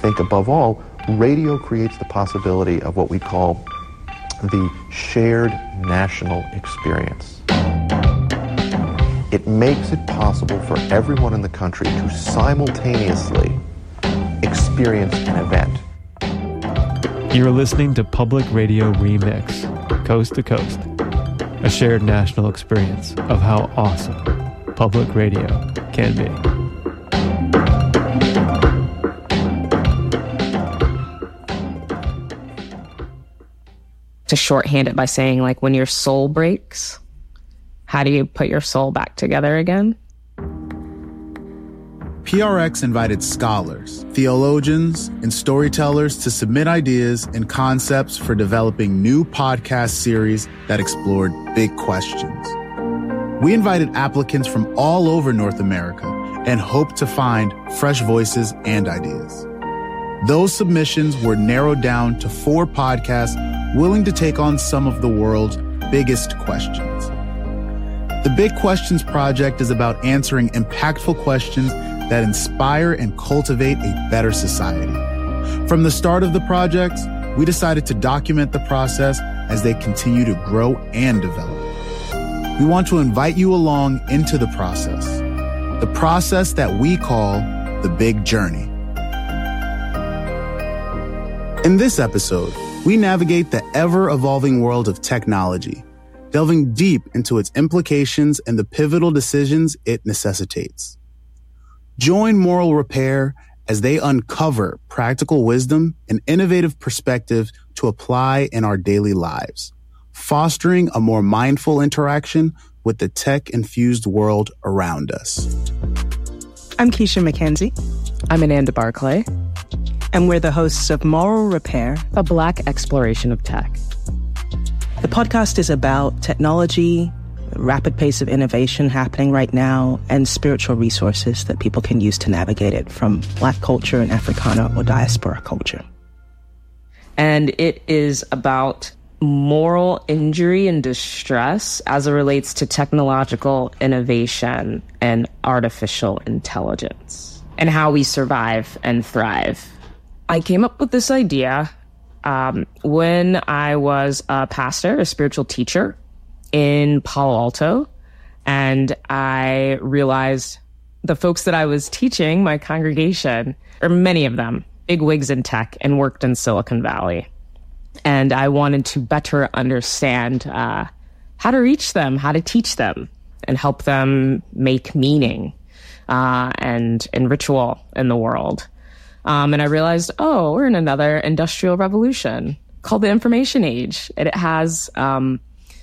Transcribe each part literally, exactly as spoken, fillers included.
think above all, radio creates the possibility of what we call the shared national experience. It makes it possible for everyone in the country to simultaneously experience an event. You're listening to Public Radio Remix, Coast to Coast, a shared national experience of how awesome public radio can be. To shorthand it by saying, like, when your soul breaks, how do you put your soul back together again? P R X invited scholars, theologians, and storytellers to submit ideas and concepts for developing new podcast series that explored big questions. We invited applicants from all over North America and hoped to find fresh voices and ideas. Those submissions were narrowed down to four podcasts willing to take on some of the world's biggest questions. The Big Questions Project is about answering impactful questions that inspire and cultivate a better society. From the start of the project, we decided to document the process as they continue to grow and develop. We want to invite you along into the process, the process that we call the Big Journey. In this episode, we navigate the ever-evolving world of technology, delving deep into its implications and the pivotal decisions it necessitates. Join Moral Repair as they uncover practical wisdom and innovative perspective to apply in our daily lives, fostering a more mindful interaction with the tech-infused world around us. I'm Keisha McKenzie. I'm Ananda Barclay. And we're the hosts of Moral Repair, a Black exploration of tech. The podcast is about technology, the rapid pace of innovation happening right now, and spiritual resources that people can use to navigate it from Black culture and Africana or diaspora culture. And it is about moral injury and distress as it relates to technological innovation and artificial intelligence, and how we survive and thrive. I came up with this idea um, when I was a pastor, a spiritual teacher in Palo Alto, and I realized the folks that I was teaching, my congregation, or many of them, big wigs in tech and worked in Silicon Valley. And I wanted to better understand uh, how to reach them, how to teach them, and help them make meaning uh, and, and ritual in the world. Um, and I realized, oh, we're in another industrial revolution called the information age. And it has um,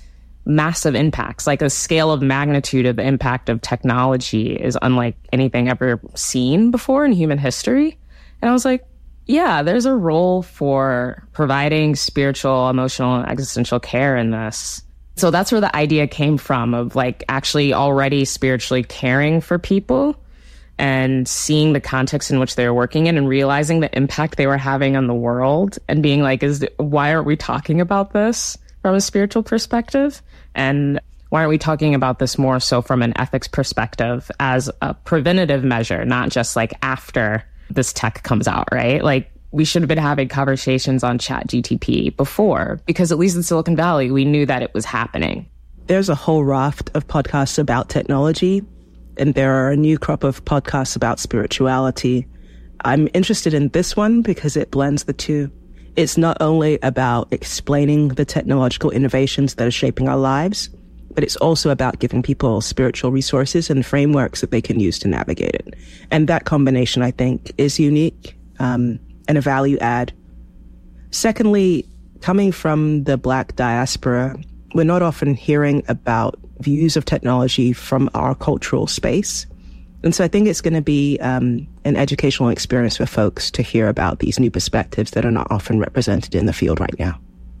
massive impacts, like a scale of magnitude of the impact of technology is unlike anything ever seen before in human history. And I was like, yeah, there's a role for providing spiritual, emotional, and existential care in this. So that's where the idea came from, of like actually already spiritually caring for people and seeing the context in which they were working in and realizing the impact they were having on the world and being like, is why aren't we talking about this from a spiritual perspective? And why aren't we talking about this more so from an ethics perspective as a preventative measure, not just like after this tech comes out, right? Like we should have been having conversations on Chat G T P before, because at least in Silicon Valley, we knew that it was happening. There's a whole raft of podcasts about technology, and there are a new crop of podcasts about spirituality. I'm interested in this one because it blends the two. It's not only about explaining the technological innovations that are shaping our lives, but it's also about giving people spiritual resources and frameworks that they can use to navigate it. And that combination, I think, is unique um, and a value add. Secondly, coming from the Black diaspora, we're not often hearing about views of technology from our cultural space. And so I think it's going to be um, an educational experience for folks to hear about these new perspectives that are not often represented in the field right now.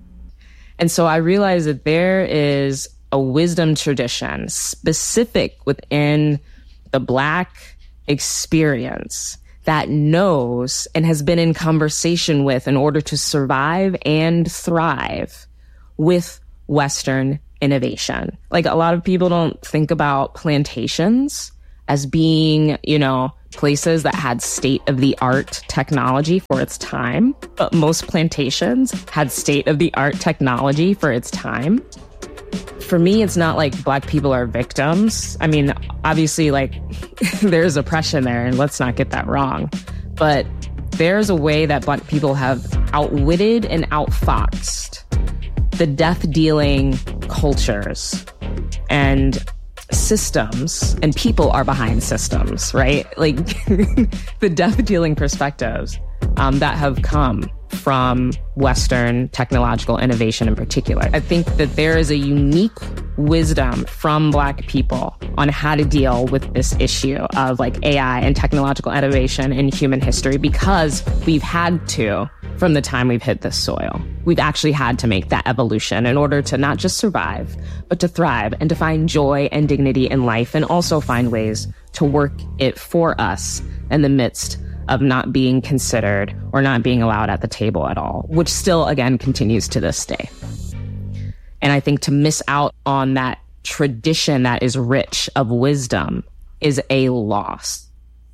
And so I realized that there is a wisdom tradition specific within the Black experience that knows and has been in conversation with in order to survive and thrive with Western innovation. Like a lot of people don't think about plantations as being, you know, places that had state-of-the-art technology for its time, but most plantations had state-of-the-art technology for its time. For me, it's not like Black people are victims. I mean, obviously, like, there's oppression there, and let's not get that wrong. But there's a way that Black people have outwitted and outfoxed the death-dealing cultures and systems, and people are behind systems, right? Like the death-dealing perspectives um, that have come from Western technological innovation in particular. I think that there is a unique wisdom from Black people on how to deal with this issue of like A I and technological innovation in human history, because we've had to from the time we've hit this soil. We've actually had to make that evolution in order to not just survive, but to thrive and to find joy and dignity in life, and also find ways to work it for us in the midst of not being considered or not being allowed at the table at all, which still, again, continues to this day. And I think to miss out on that tradition that is rich of wisdom is a loss.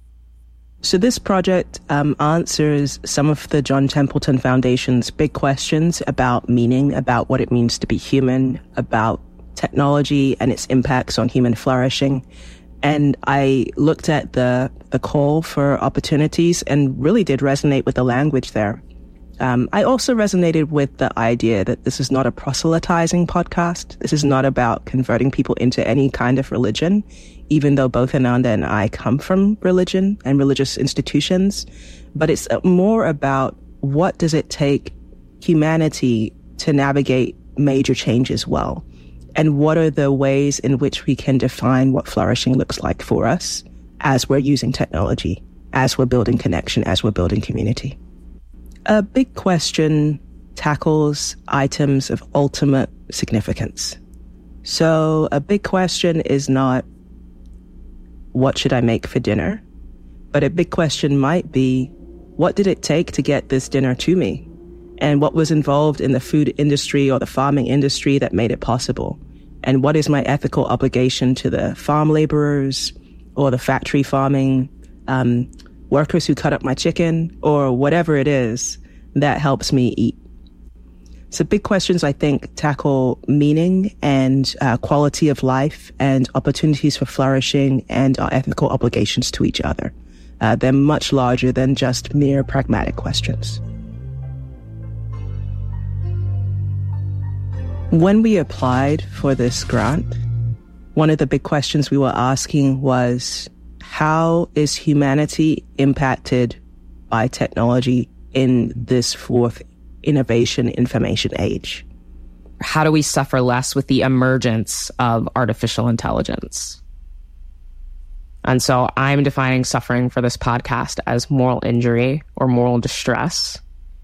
So this project um, answers some of the John Templeton Foundation's big questions about meaning, about what it means to be human, about technology and its impacts on human flourishing. And I looked at the the call for opportunities and really did resonate with the language there. Um, I also resonated with the idea that this is not a proselytizing podcast. This is not about converting people into any kind of religion, even though both Ananda and I come from religion and religious institutions. But it's more about what does it take humanity to navigate major changes well? And what are the ways in which we can define what flourishing looks like for us as we're using technology, as we're building connection, as we're building community? A big question tackles items of ultimate significance. So a big question is not, what should I make for dinner? But a big question might be, what did it take to get this dinner to me? And what was involved in the food industry or the farming industry that made it possible? And what is my ethical obligation to the farm laborers or the factory farming um, workers who cut up my chicken, or whatever it is that helps me eat? So big questions, I think, tackle meaning and uh, quality of life and opportunities for flourishing and our ethical obligations to each other. Uh, they're much larger than just mere pragmatic questions. When we applied for this grant, one of the big questions we were asking was, how is humanity impacted by technology in this fourth innovation information age? How do we suffer less with the emergence of artificial intelligence? And so I'm defining suffering for this podcast as moral injury or moral distress,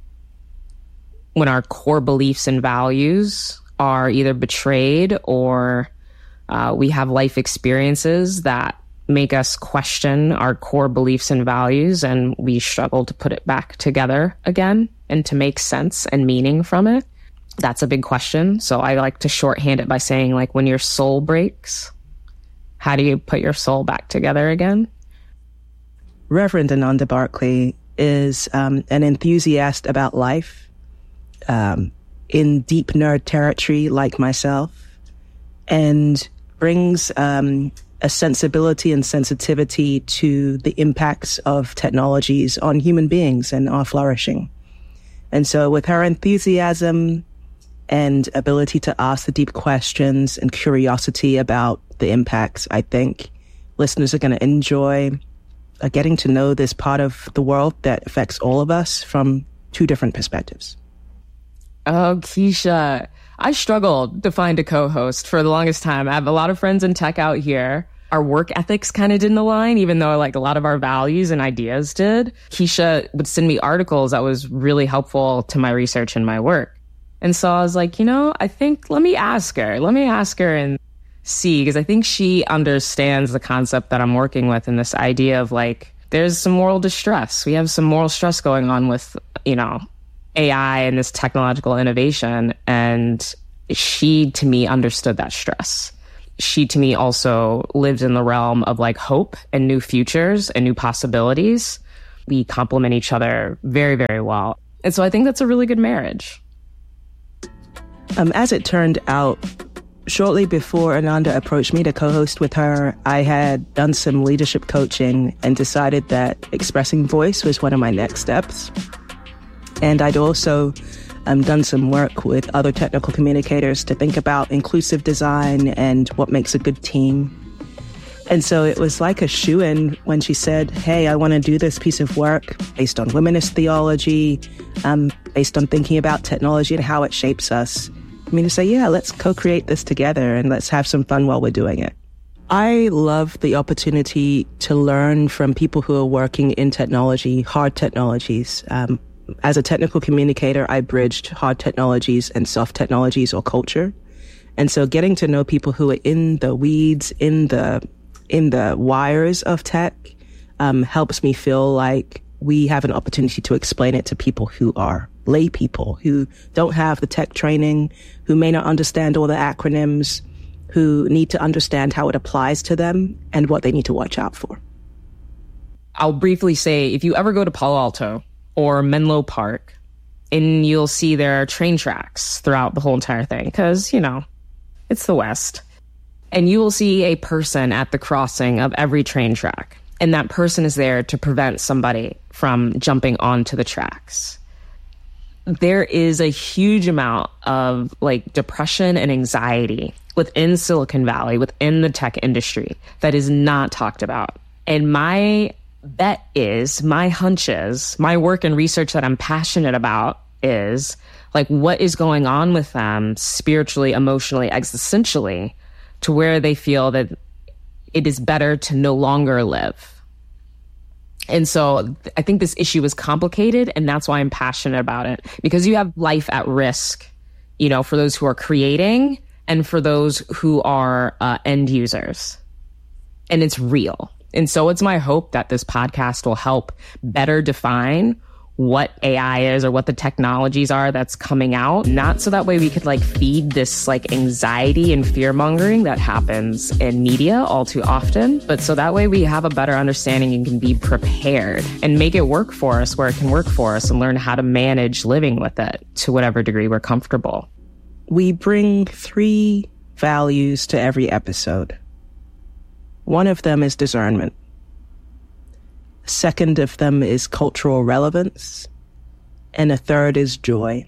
when our core beliefs and values are either betrayed or uh, we have life experiences that make us question our core beliefs and values, and we struggle to put it back together again and to make sense and meaning from it. That's a big question. So I like to shorthand it by saying, like, when your soul breaks, how do you put your soul back together again? Reverend Ananda Barkley is um, an enthusiast about life, um, in deep nerd territory like myself, and brings um, a sensibility and sensitivity to the impacts of technologies on human beings and our flourishing. And so with her enthusiasm and ability to ask the deep questions and curiosity about the impacts, I think listeners are going to enjoy uh, getting to know this part of the world that affects all of us from two different perspectives. Oh, Keisha, I struggled to find a co-host for the longest time. I have a lot of friends in tech out here. Our work ethics kind of didn't align, even though like a lot of our values and ideas did. Keisha would send me articles that was really helpful to my research and my work. And so I was like, you know, I think, let me ask her. Let me ask her and see, because I think she understands the concept that I'm working with, and this idea of like, there's some moral distress. We have some moral stress going on with, you know, A I and this technological innovation. And she, to me, understood that stress. she to me also lived in the realm of like hope and new futures and new possibilities. We complement each other very, very well. And so I think that's a really good marriage. Um, as it turned out, shortly before Ananda approached me to co-host with her, I had done some leadership coaching and decided that expressing voice was one of my next steps. And I'd also um, done some work with other technical communicators to think about inclusive design and what makes a good team. And so it was like a shoo-in when she said, hey, I want to do this piece of work based on womanist theology, um, based on thinking about technology and how it shapes us. I mean, to say, yeah, let's co-create this together and let's have some fun while we're doing it. I love the opportunity to learn from people who are working in technology, hard technologies. Um, as a technical communicator, I bridged hard technologies and soft technologies or culture. And so getting to know people who are in the weeds, in the in the wires of tech, um, helps me feel like we have an opportunity to explain it to people who are lay people, who don't have the tech training, who may not understand all the acronyms, who need to understand how it applies to them and what they need to watch out for. I'll briefly say, if you ever go to Palo Alto or Menlo Park, and you'll see there are train tracks throughout the whole entire thing, because, you know, it's the West. And you will see a person at the crossing of every train track. And that person is there to prevent somebody from jumping onto the tracks. There is a huge amount of like depression and anxiety within Silicon Valley, within the tech industry, that is not talked about. And my bet is, my hunch is, my work and research that I'm passionate about is like what is going on with them spiritually, emotionally, existentially, to where they feel that it is better to no longer live. And so I think this issue is complicated, and that's why I'm passionate about it, because you have life at risk, you know, for those who are creating and for those who are uh, end users. And it's real. And so it's my hope that this podcast will help better define what A I is or what the technologies are that's coming out, not so that way we could like feed this like anxiety and fear mongering that happens in media all too often, but so that way we have a better understanding and can be prepared and make it work for us where it can work for us and learn how to manage living with it to whatever degree we're comfortable. We bring three values to every episode. One of them is discernment. Second of them is cultural relevance, and a third is joy.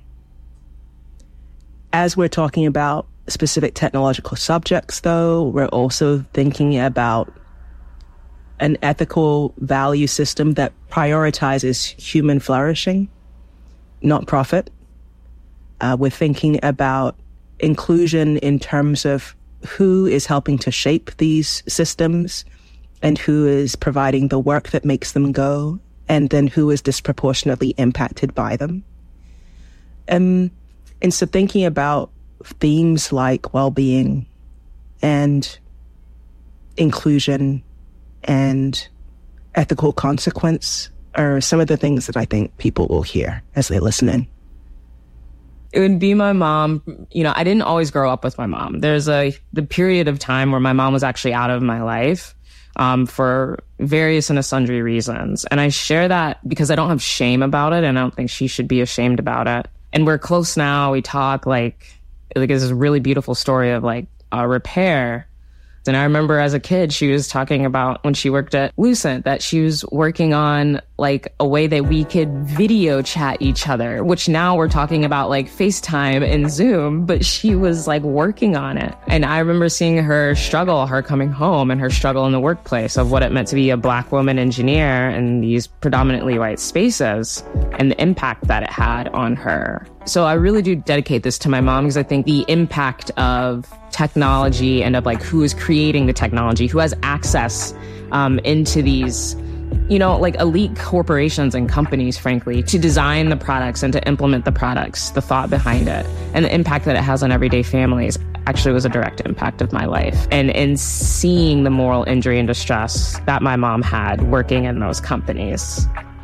As we're talking about specific technological subjects, though, we're also thinking about an ethical value system that prioritizes human flourishing, not profit. Uh, we're thinking about inclusion in terms of who is helping to shape these systems, and who is providing the work that makes them go, and then who is disproportionately impacted by them. Um, and so thinking about themes like well-being and inclusion and ethical consequence are some of the things that I think people will hear as they listen in. It would be my mom. You know, I didn't always grow up with my mom. There's a the period of time where my mom was actually out of my life. Um, for various and sundry reasons. And I share that because I don't have shame about it, and I don't think she should be ashamed about it. And we're close now. We talk like, like it's a really beautiful story of like a repair. And I remember as a kid, she was talking about when she worked at Lucent that she was working on like a way that we could video chat each other, which now we're talking about like FaceTime and Zoom, but she was like working on it. And I remember seeing her struggle, her coming home and her struggle in the workplace of what it meant to be a Black woman engineer in these predominantly white spaces and the impact that it had on her. So I really do dedicate this to my mom because I think the impact of technology and of like who is creating the technology, who has access um, into these, you know, like elite corporations and companies, frankly, to design the products and to implement the products, the thought behind it, and the impact that it has on everyday families actually was a direct impact of my life. And in seeing the moral injury and distress that my mom had working in those companies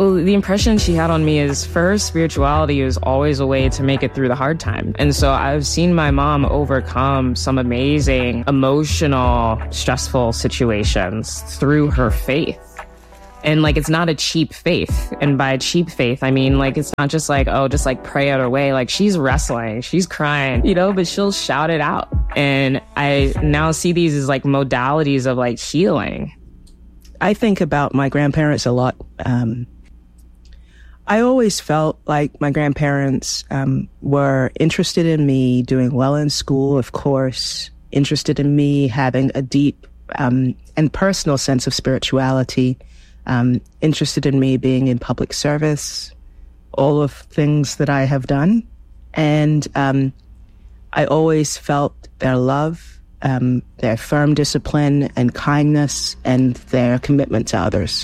Well, the impression she had on me is, first, spirituality is always a way to make it through the hard time. And so I've seen my mom overcome some amazing, emotional, stressful situations through her faith. And like, it's not a cheap faith. And by cheap faith, I mean, like, it's not just like, oh, just like pray out her way. Like, she's wrestling, she's crying, you know, but she'll shout it out. And I now see these as like modalities of like healing. I think about my grandparents a lot. Um, I always felt like my grandparents um, were interested in me doing well in school, of course, interested in me having a deep um, and personal sense of spirituality, um, interested in me being in public service, all of things that I have done. And um, I always felt their love, um, their firm discipline and kindness, and their commitment to others.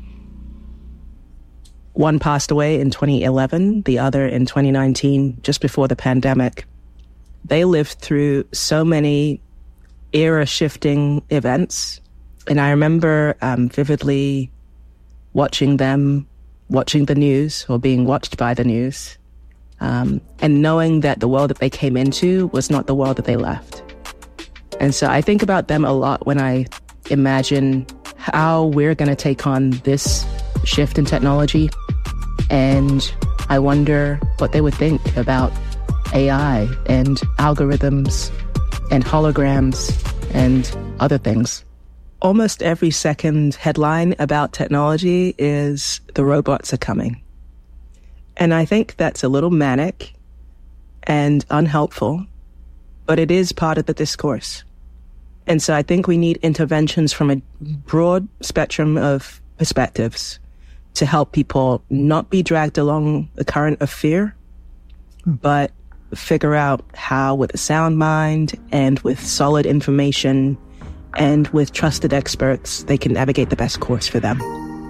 One passed away in twenty eleven, the other in twenty nineteen, just before the pandemic. They lived through so many era-shifting events, and I remember um, vividly watching them, watching the news, or being watched by the news, um, and knowing that the world that they came into was not the world that they left. And so I think about them a lot when I imagine how we're going to take on this shift in technology. And I wonder what they would think about A I and algorithms and holograms and other things. Almost every second headline about technology is the robots are coming. And I think that's a little manic and unhelpful, but it is part of the discourse. And so I think we need interventions from a broad spectrum of perspectives to help people not be dragged along the current of fear, but figure out how, with a sound mind and with solid information and with trusted experts, they can navigate the best course for them.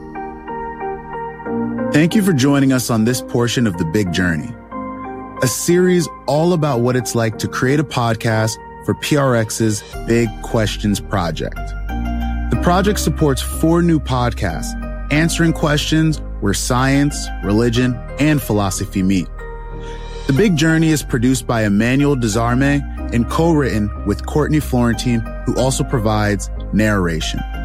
Thank you for joining us on this portion of The Big Journey, a series all about what it's like to create a podcast for P R X's Big Questions Project. The project supports four new podcasts, answering questions where science, religion, and philosophy meet. The Big Journey is produced by Emmanuel Desarme and co-written with Courtney Florentine, who also provides narration.